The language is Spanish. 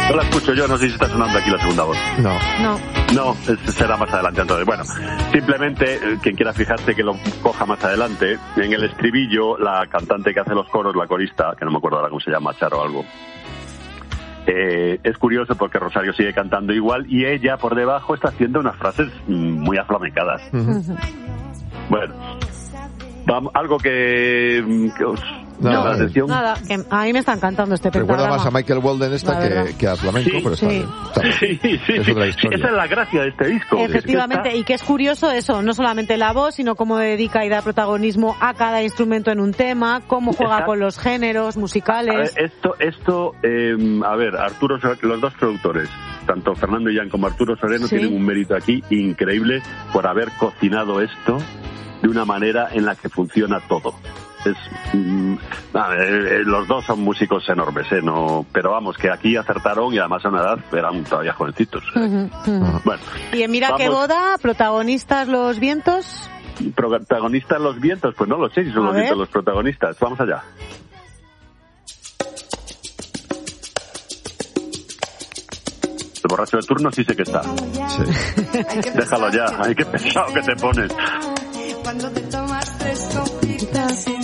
No la escucho yo, no sé si está sonando aquí la segunda voz. No, será más adelante. Entonces, bueno, simplemente quien quiera fijarse que lo coja más adelante. En el estribillo, la cantante que hace los coros, la corista, que no me acuerdo ahora cómo se llama, Charo o algo, es curioso porque Rosario sigue cantando igual y ella por debajo está haciendo unas frases muy aflamencadas. Bueno, algo que os llama la atención. Nada, que a mí me está encantando este pentagrama. Recuerda más a Michael Walden que a flamenco, pero está bien. Sí. Es otra historia. Esa es la gracia de este disco. Efectivamente, y que es curioso eso, no solamente la voz, sino cómo dedica y da protagonismo a cada instrumento en un tema, cómo juega con los géneros musicales. A ver, Arturo, los dos productores, tanto Fernando Illán como Arturo Sereno, tienen un mérito aquí increíble por haber cocinado esto de una manera en la que funciona todo. Los dos son músicos enormes, pero vamos, que aquí acertaron y además a una edad eran todavía jovencitos. Bueno, y en Mira qué boda, protagonistas los vientos. ¿Protagonistas los vientos? Pues no lo sé si son los vientos los protagonistas. Vamos allá. El borracho de turno sí sé que está. Déjalo ya, ay, qué pesado que te pones. Cuando te tomas 3 copitas